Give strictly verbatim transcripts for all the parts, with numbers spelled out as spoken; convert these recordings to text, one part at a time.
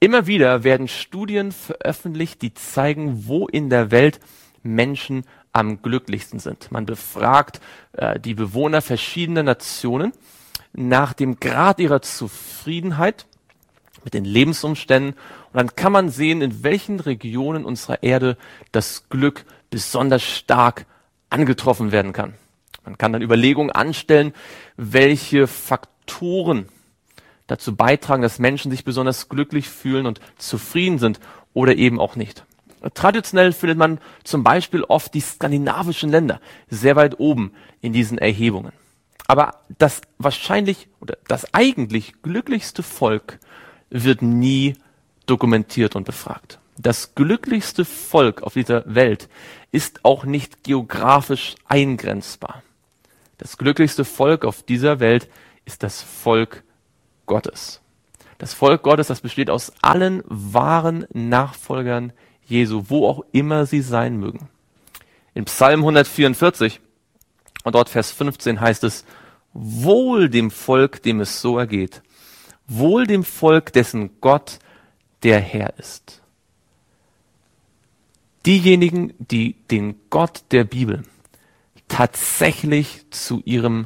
Immer wieder werden Studien veröffentlicht, die zeigen, wo in der Welt Menschen am glücklichsten sind. Man befragt äh, die Bewohner verschiedener Nationen nach dem Grad ihrer Zufriedenheit mit den Lebensumständen. Und dann kann man sehen, in welchen Regionen unserer Erde das Glück besonders stark angetroffen werden kann. Man kann dann Überlegungen anstellen, welche Faktoren dazu beitragen, dass Menschen sich besonders glücklich fühlen und zufrieden sind oder eben auch nicht. Traditionell findet man zum Beispiel oft die skandinavischen Länder sehr weit oben in diesen Erhebungen. Aber das wahrscheinlich oder das eigentlich glücklichste Volk wird nie dokumentiert und befragt. Das glücklichste Volk auf dieser Welt ist auch nicht geografisch eingrenzbar. Das glücklichste Volk auf dieser Welt ist das Volk Gottes. Das Volk Gottes, das besteht aus allen wahren Nachfolgern Jesu, wo auch immer sie sein mögen. In Psalm hundertvierundvierzig und dort Vers fünfzehn heißt es: Wohl dem Volk, dem es so ergeht, wohl dem Volk, dessen Gott der Herr ist. Diejenigen, die den Gott der Bibel tatsächlich zu ihrem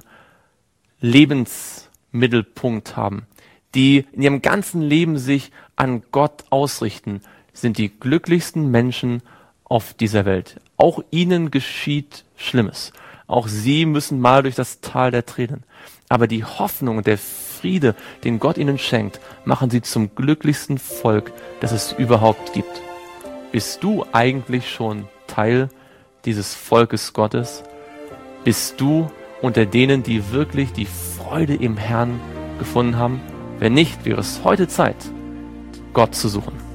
Lebensmittelpunkt haben, die in ihrem ganzen Leben sich an Gott ausrichten, sind die glücklichsten Menschen auf dieser Welt. Auch ihnen geschieht Schlimmes. Auch sie müssen mal durch das Tal der Tränen. Aber die Hoffnung und der Friede, den Gott ihnen schenkt, machen sie zum glücklichsten Volk, das es überhaupt gibt. Bist du eigentlich schon Teil dieses Volkes Gottes? Bist du unter denen, die wirklich die Freude im Herrn gefunden haben? Wenn nicht, wäre es heute Zeit, Gott zu suchen.